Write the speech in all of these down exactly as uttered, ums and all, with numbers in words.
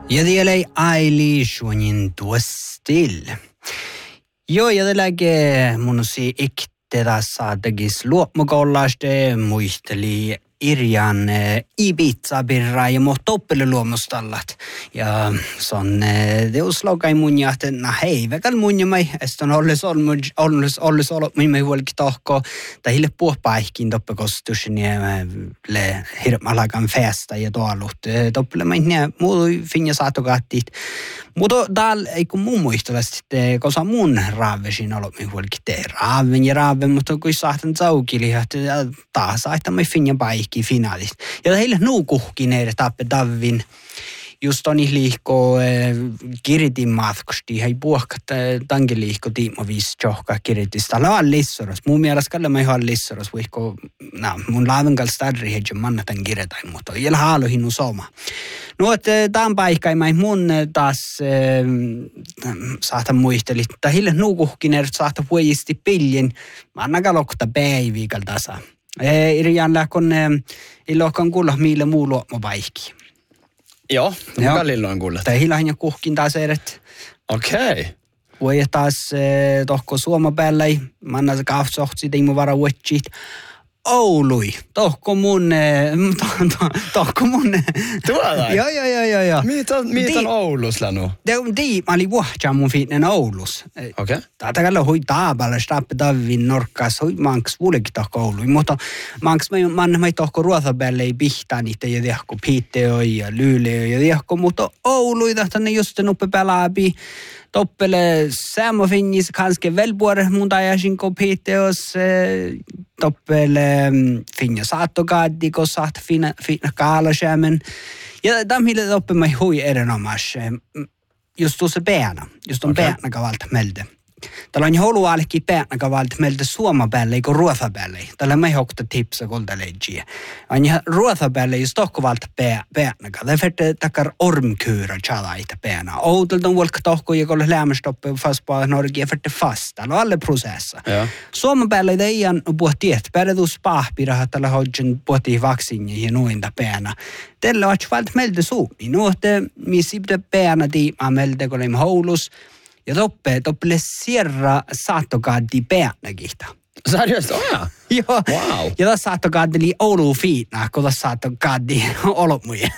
Ja vielä ei Eilish tuostil. Joo, ja tälläkin mun si ikte tässä tekis luomukollaste muisteli Irjan Ibiza-birra ja muut toppeliluomustallat. Ja se on teus lokai mun ja, että no hei, väkäl mun ja mai, että on ollis ollis ollis ollut mun mai huolikin tohko, tai hille puhpaihkin toppekostusin ja le hirmalakan festa ja tuollut. Toppele mai nää muu finja saatokattit. Mutta täällä ei kun mun muistavasti, koska mun raavesin ollut mun huolikin te raaven ja raaven, mutta kun saatan saukili, että taas saattaa mai finja paikki finaalista. Ja heille nuukuhkin edes tappe Davin. Just on liikko kiritin matkusti, hei puhkat tankin liikko tiimo viisi johkaa kiritistä. Täällä on lissoros. Mun mielestä kalle mä ihan lissoros, voiko, no, mun laaven kanssa stadri heitä mannataan kirjoitain, mutta ei ole haluhin nu soma. No, että tämän paikkaimai mun taas äh, saatan muisteli, että heille nuukuhkin edes saata puijisti pillin, mannakaan lokta päiviikal tasa. Irjan lähkon illohkan kuulla mille muu luomapaikki. Joo, mikä lilloin kuulla? Tai hilahin ja kuhkin taas eret. Okei. Okay. Voi taas tohko suoma päällä, manna se kaafsohtsi, teimu vara uetsit. Oului, tohko mun, tohko mun. Tuolla? Joo, joo, joo, joo, joo. Mitä on, mitä on Oulus lännu? Di, mä olin vuohtja mun fiitten Oulus. Okei. Okay. Tätä kalla hui taapalla, stappe Davin norkkas, hui manks vuolikin tohko Oului. Mutta manks manna mai tohko ruothapäälle ei pihtaa niitä ja tiehko piitteo ja lyyle ja tiehko, mutta Oului tahtanne just nuppe pelaapi. Toppele Samo finnis kanske välpuore mun tajasin ko piitteos toppele finja saattokaaddi ko saat fina fina kaalasjämen. Ja tämmöille toppemai hui erinomas. Just tuossa päänä, just on okay. Päänä kavalta meiltä. Tällä on jouluaallekin päänä kavalta meiltä suoma päälle, eikö ruotha päälle. Tällä mä hokta tipsa kolta leidjiä. On ruotha päälle, just tohkovalta päänä. Tämä färte takar ormkyyrä tjalaita päänä. Outelta on vuolka tohko, ja kolle lämmästoppe fast på Norge, färte fast. Tällä on alle prosessa. Ja. Suoma päälle ei ihan puhti, että päädus pahpiraha, tällä hoidin puhti vaksinja ja nuinta päänä. Tällä on valta meiltä suomi. Nuotte, missä pitää päänä tiimaa meiltä, kun olemme houlus. Ja toppe, toppele sierra saattokaaddi päänäkihtä. Seriöst? Oh ja. Joo. Wow. Ja tässä saattokaaddi oli Oulu fiina, kun tässä saattokaaddi olmuja.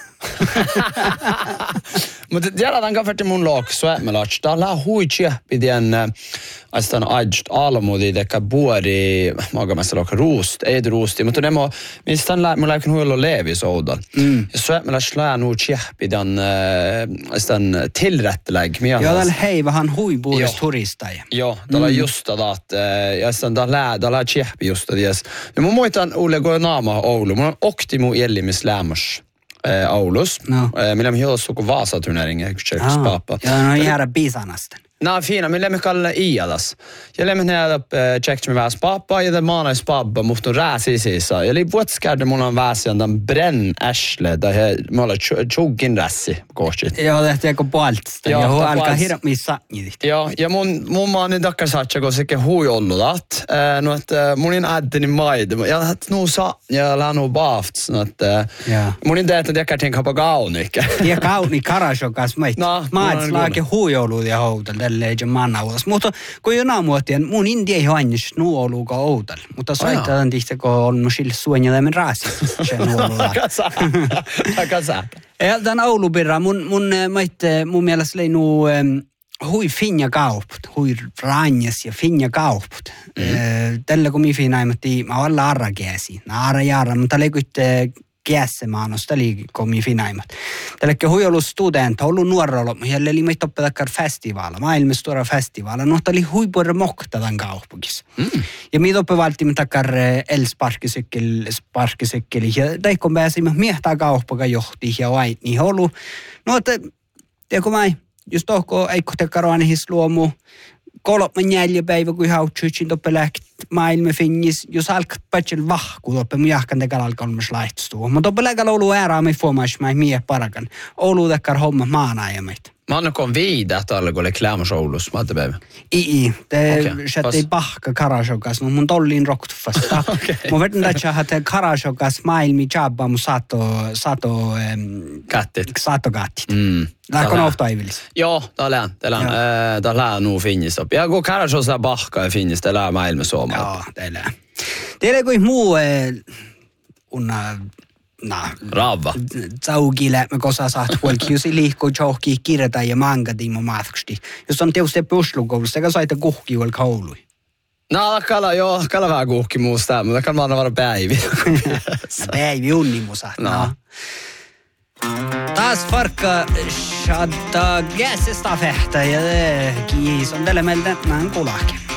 Mutta tiedetään kafferti mun loks, me lats. Täällä on huitsia pidien astan ajst almudi teka buori, magamassa lokka ruust, ei ruusti, mutta ne mo mistä mun läikin huilla levis oudan. Ja så me lats lää nu chia pidien astan tillrätteläg. Ja täällä hei vähän huipuudesta turistai. Joo, täällä on just tätä, ja astan täällä lää, täällä chia just tätä. Ja mun muistan Ulle kun naama Oulu, mun on Optimu Ellimis lämmäs. Äh, Oulus. No. Äh, millä me hiulas suku Vaasa-turnering, eikö tjekks pappa. Ja no jäädä biisanasten. No fina, millä me kalla Ialas. Ja lämmin nähdä äh, tjekks me väs pappa, ja det maanais pappa, mutta on rääsi siisa. Ja li vuotskärde mun on väsi, on tämän brenn äsle, tai he mulla tjugin rässi, koostit. Joo, tehty joku puoltsta, ja hu alkaa hirmiissa niitä. Joo, ja mun, mun maan on takkar satsa, kun sekä hui ollulat. Äh, no, että mun on äddeni maide. Ja läht nu sa, ja läht nu baafts. No, että mun on teet, että jäkkär tinka på gaunikke. Ja gauni karasjokas meit. No, maats laake hui ollut ja houtal. Ja manaulas. Mutta kun jonain muotiin, mun inti ei hoinnus nuoluuka outal. Mutta soitetaan tihti, kun on mun sille suonjalemen raasi. Se nuolulla. Aika saata. Ja tämän Oulubirra, mun, mun, mun mielestä oli nu hui finja kauput. Hui ranjas ja finja kauput. Mm. Tällä kun mi finaimatti, mä olla arra käsi. Arra jarra, mutta leikuitte Kiässemaanos, tämä oli komi finaimat. Tälläkin hui ollut student, ollut nuorra ollut, mutta jälle oli meitä oppetakkar festivaala, maailmassa tuoda festivaala, no tämä oli huipuudella mokta tämän kaupungissa. Mm. Ja meitä oppivaltimme takkar elsparkisykkeli, ja teikon pääsimme miehtää kauppaga johti ja vait niin ollut. No, että teikon mä, just tohko eikko tekkaroanihis luomu, kolmen jäljepäivä, kun hautsuitsin toppe lähti maailma finnis, jos alkat patsel vahku toppe, mun jahkan tekal alkaa olmas laihtustua. Mutta toppe läkal Oulu äärää me fuomas, mä mie parakan. Oulu tekkar homma maana ja meitä. Mä annan kun viidä tällä, kun oli klämmersoulus, mä ajattelin. Ii, te Okei, sätti pas- pahka karashokas, no mun tollin roktufasta. Okei. Mun vedän tätsä, että karashokas maailmi jabba mun sato, sato, em, Kattit. sato kattit. Mm. Lähkö Tällä- ofta aivillis? Joo, täällä on. Täällä on. Joo. Äh, täällä on nuu finnistä. Ja kun karashossa bahka ja finnistä, täällä on maailma suomaa. Joo, teillä. Teillä kuin muu, eh, unna, na, Rava. Zaugille, me kosa saat huolkiusi liikkuu johonkin kirjata ja manga tiimo matkasti. Jos on tietysti puslukoulussa, sekä saitte kuhki huol koului. No, kala, joo, kala vähän kuhki muusta, mutta kan man vara päivi. No päivi unnimusa. No. No. Taas farkka shadda gäsestafehta ja kiis on tälle meiltä näin kulake.